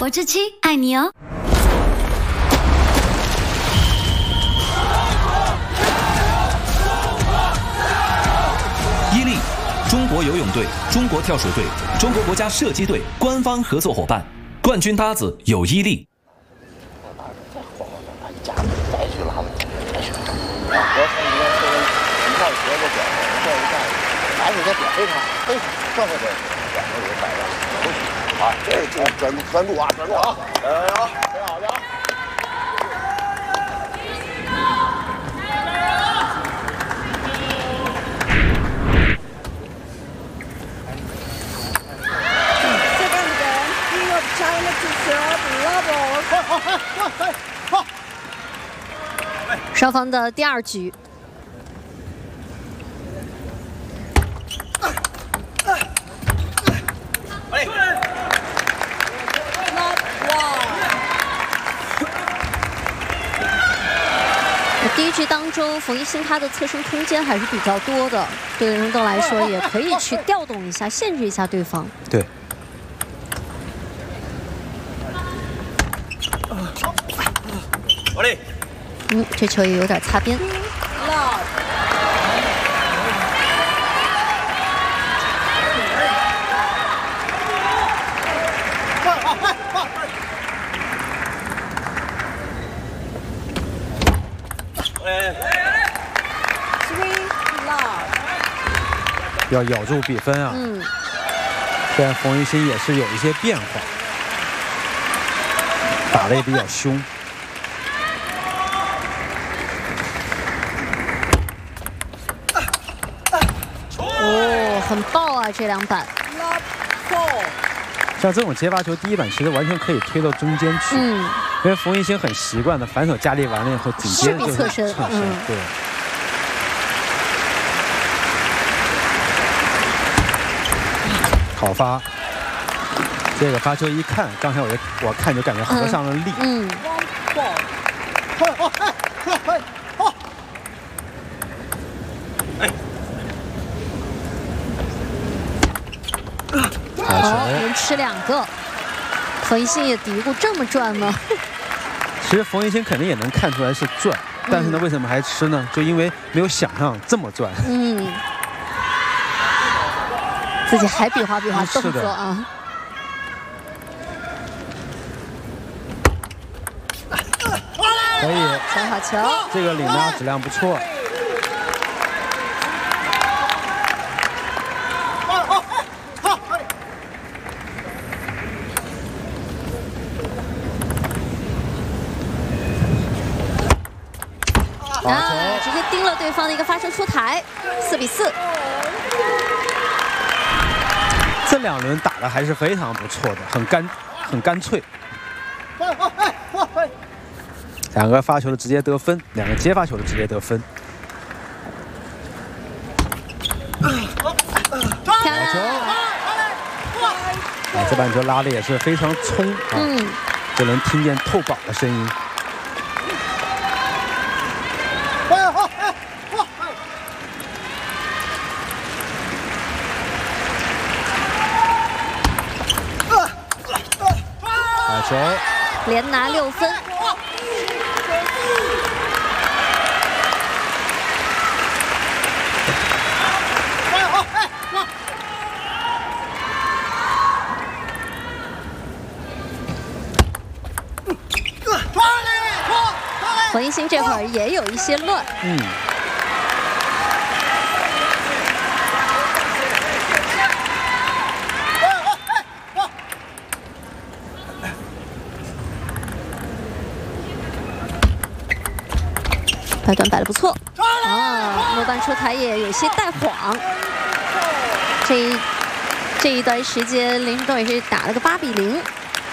果汁机爱你哦。 伊利，中国游泳队、中国跳水队、中国国家射击队官方合作伙伴，冠军搭子有伊利。 专注啊！加油！加好！ 双方的第2局。第1局当中，冯一新他的侧身空间还是比较多的，对任东来说也可以去调动一下，限制一下对方。 对。 这球也有点擦边。 要咬住比分啊！虽然冯一新也是有一些变化，打得也比较凶。 哦，很爆啊！这2板。 像这种接发球，第1板其实完全可以推到中间去，因为冯一新很习惯的反手加力完了以后，紧接着就是侧身，对。好发，这个发球一看，刚才我看就感觉合上了力。 好，连吃2个。冯一新也嘀咕这么转吗？ 其实冯一新肯定也能看出来是转，但是呢，为什么还吃呢？就因为没有想象这么转。 自己还比划比划动作啊！ 可以， 小好球， 这个领拉质量不错。 直接盯了对方的一个发球出台，4比4。 这2轮打的还是非常不错的，很干脆。2个发球的直接得分，2个接发球的直接得分。 漂亮！ 这板球拉的也是非常冲啊，就能听见透保的声音。球连拿6分。冯一新这会儿也有一些乱。摆段摆得不错啊，末班出台也有些带晃。这一段时间，林志栋也是打了个8比0。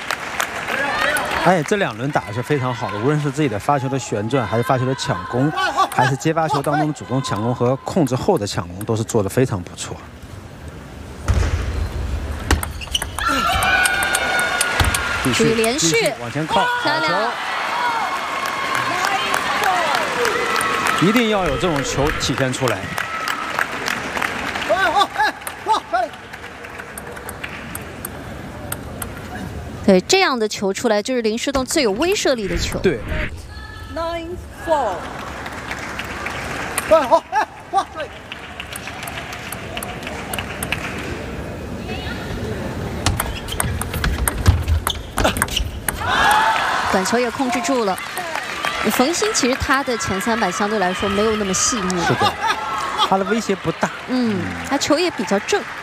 这2轮打的是非常好的，无论是自己的发球的旋转，还是发球的抢攻，还是接发球当中的主动抢攻和控制后的抢攻，都是做得非常不错。继续连续往前靠， 漂亮！ 一定要有这种球体现出来。 对，这样的球出来就是林诗栋最有威慑力的球。 对。 9-4。 好，哇，对。 短球也控制住了。冯欣其实他的前3板相对来说没有那么细腻。 是的，他的威胁不大。 他球也比较正。